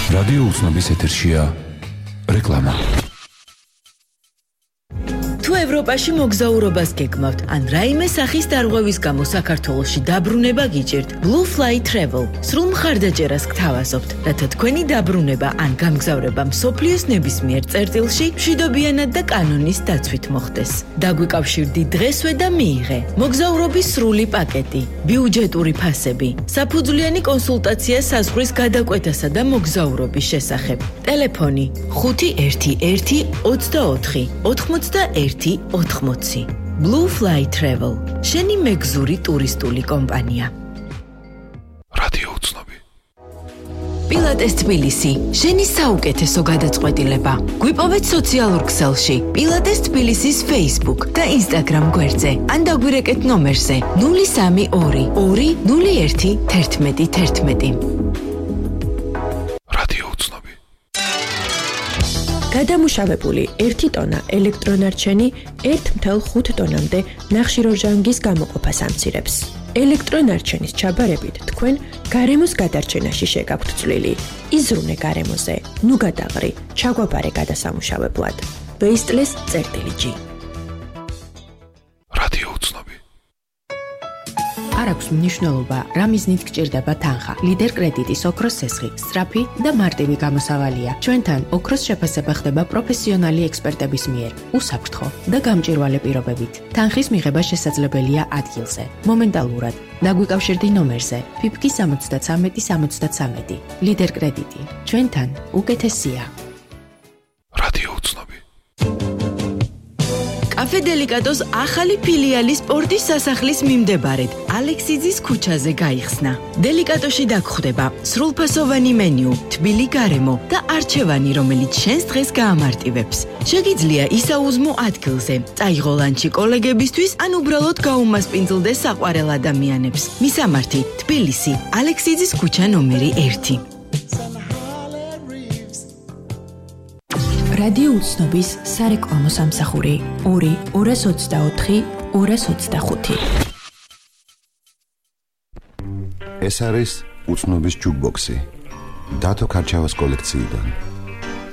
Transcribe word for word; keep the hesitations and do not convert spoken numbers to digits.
რადიო უცნობის ეთერშია რეკლამა. თუ ევროპაში მოგზაურობას გეგმავთ, ან რაიმე სახის დარღვევის გამო საქართველოში დაბრუნება გიჭირთ, Blue Fly Travel სრულ მხარდაჭერას გთავაზობთ, რათა თქვენი დაბრუნება ან გამგზავრება მსოფლიოს ნებისმიერ წერტილში მშვიდობიანად და კანონის დაცვით მოხდეს. დაგვიკავშირდი დღესვე და მიიღე. მოგზაურობის სრული პაკეტი, ბიუჯეტური ფასები, საფუძვლიანი კონსულტაცია საზღვრის გადაკვეთასა და მოგზაურობის შესახებ. ტელეფონი ხუთი ერთი ერთი ოცდაოთხი ოთხმოცდაერთი ოთხმოცი. Blue Fly Travel. შენი მეგზური ტურისტული კომპანია. რადიო უცნობი. Pilates Tbilisi. შენი საუკეთესო გადაწყვეტილება. გვიპოვეთ სოციალურ ქსელში Pilates Tbilisis Facebook და Instagram გვერდზე. ან დაგვირეკეთ ნომერზე ნული სამი ორი ორი ნული ერთი თერთმეტი თერთმეტი. რადიო უცნობი. გადამუშავებული ერთი ტონა ელექტრონარჩენი ერთი წუთი ხუთი ტონამდე ნახშირორჟანგის გამოყოფას ამცირებს. ელექტრონარჩენის ჩაბარებით თქვენ გარემოს გადარჩენაში შეგაქვთ წვლილი. იზრუნე გარემოზე, ნუ გადაყრი, ჩაგვაბარე გადასამუშავებლად. Wasteless წერტილი G. რადიო უცნობი. არ აქვს მნიშვნელობა, რა მიზნით გჭირდება თანხა. ლიდერ კრედიტის ოქროს სესხი, სწრაფი და მარტივი გამოსავალია. ჩვენთან ოქროს შეფასება ხდება პროფესიონალი ექსპერტების მიერ, უსაფრთხო და გამჭვირვალე პირობებით. თანხის მიღება შესაძლებელია ადგილზე, მომენტალურად. დაგვიკავშირდი ნომერზე ფიფკი სამოცდათრამეტი სამოცდათრამეტი. ლიდერ კრედიტი. ჩვენთან უკეთესია. რადიო უცნობი. კაფე დელიკატოს ახალი ფილიალი სპორტის სასახლის მიმდებარედ ალექსიძის ქუჩაზე გაიხსნა. დელიკატოში დაგხვდება სრულფასოვანი მენიუ, თბილი გარემო და არჩევანი, რომელიც შენს დღეს გაამარტივებს. შეგიძლია ისაუზმო ადგილზე, წაიღო ლანჩი კოლეგებისთვის, ან უბრალოდ გაუმასპინძლდეს საყვარელ ადამიანებს. მისამართი: თბილისი, ალექსიძის ქუჩა ნომერი ერთი. რადიო უცნობის სარეკლამო სამსახური ორი ორას ოცდაოთხი ორას ოცდახუთი. ეს არის უცნობის ჯუკბოქსი დათო ქარჩავას კოლექციიდან.